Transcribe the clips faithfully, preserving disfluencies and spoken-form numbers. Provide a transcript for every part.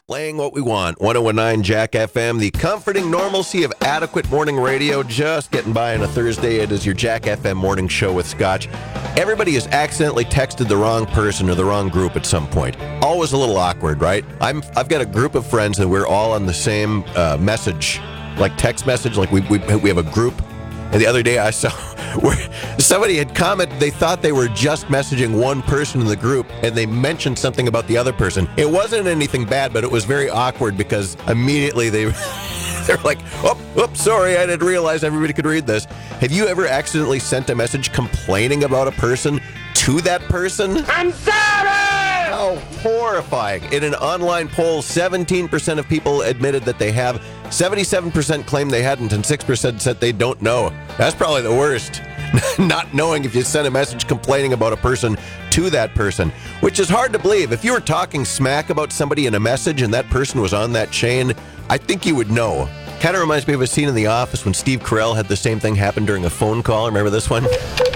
Playing what we want. one oh one point nine Jack F M, the comforting normalcy of adequate morning radio, just getting by on a Thursday. It is your Jack F M morning show with Scotch. Everybody has accidentally texted the wrong person or the wrong group at some point. Always a little awkward, right? I'm, I've got a group of friends and we're all on the same uh, message, like text message, like we, we, we have a group. And the other day I saw where somebody had commented they thought they were just messaging one person in the group and they mentioned something about the other person. It wasn't anything bad, but it was very awkward because immediately they, they're like, oh, oops, sorry, I didn't realize everybody could read this. Have you ever accidentally sent a message complaining about a person to that person? I'm sorry! How horrifying. In an online poll, seventeen percent of people admitted that they have, seventy-seven percent claimed they hadn't, and six percent said they don't know. That's probably the worst. Not knowing if you sent a message complaining about a person to that person, which is hard to believe. If you were talking smack about somebody in a message and that person was on that chain, I think you would know. Kind of reminds me of a scene in The Office when Steve Carell had the same thing happen during a phone call. Remember this one?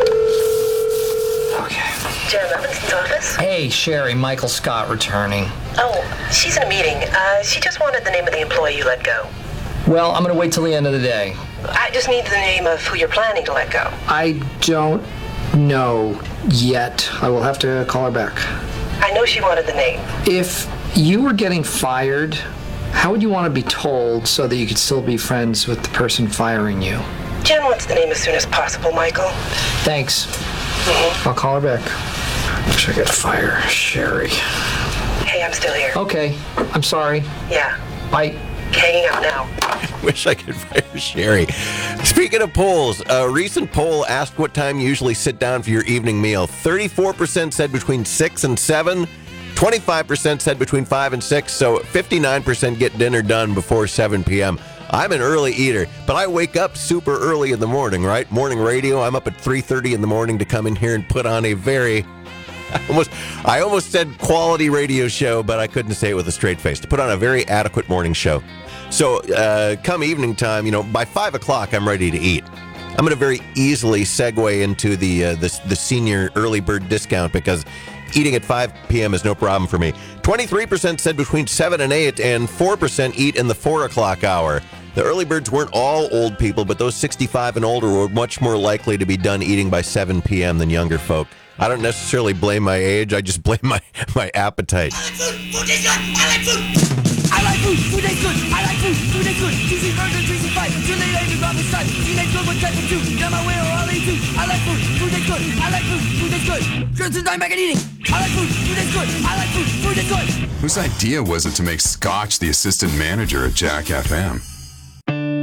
Jen Levinson's office? Hey, Sherry, Michael Scott returning. Oh, she's in a meeting. Uh, she just wanted the name of the employee you let go. Well, I'm going to wait till the end of the day. I just need the name of who you're planning to let go. I don't know yet. I will have to call her back. I know she wanted the name. If you were getting fired, how would you want to be told so that you could still be friends with the person firing you? Jen wants the name as soon as possible, Michael. Thanks. Mm-hmm. I'll call her back. I wish I could fire Sherry. Hey, I'm still here. Okay. I'm sorry. Yeah. Bye. Hanging out now. Wish I could fire Sherry. Speaking of polls, a recent poll asked what time you usually sit down for your evening meal. thirty-four percent said between six and seven. twenty-five percent said between five and six. So fifty-nine percent get dinner done before seven p.m. I'm an early eater, but I wake up super early in the morning, right? Morning radio, I'm up at three thirty in the morning to come in here and put on a very, I almost, I almost said quality radio show, but I couldn't say it with a straight face. To put on a very adequate morning show. So uh, come evening time, you know, by five o'clock, I'm ready to eat. I'm going to very easily segue into the, uh, the the senior early bird discount because eating at five p.m. is no problem for me. twenty-three percent said between seven and eight, and four percent eat in the four o'clock hour. The early birds weren't all old people, but those sixty-five and older were much more likely to be done eating by seven p.m. than younger folk. I don't necessarily blame my age, I just blame my, my appetite. I like food! Food is good! I like food! I like food! Food is good! I like food! Food is good! Cheesy burger, cheesy fries, chili, David Robin's time. Teenage girl with type of two. Now my way or I'll eat too. I like food! Food is good! I like food! Food is good! Johnson, I'm back and eating! I like food! Food is good! I like food! Food is good! Whose idea was it to make Scotch the assistant manager at Jack F M?